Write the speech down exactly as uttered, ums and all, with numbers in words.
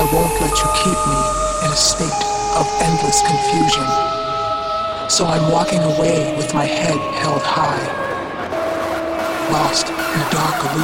won't let you keep me in a state of endless confusion. So I'm walking away with my head held high, lost in a dark illusion.